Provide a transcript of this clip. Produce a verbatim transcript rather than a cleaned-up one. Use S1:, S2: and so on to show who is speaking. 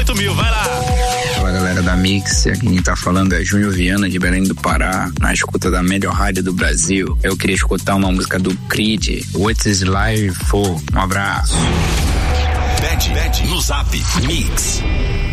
S1: oito mil, vai lá.
S2: Fala galera da Mix, aqui quem tá falando é Júnior Viana de Belém do Pará, na escuta da melhor rádio do Brasil. Eu queria escutar uma música do Creed, What's This Life For? Um abraço.
S1: Pede, pede no Zap Mix.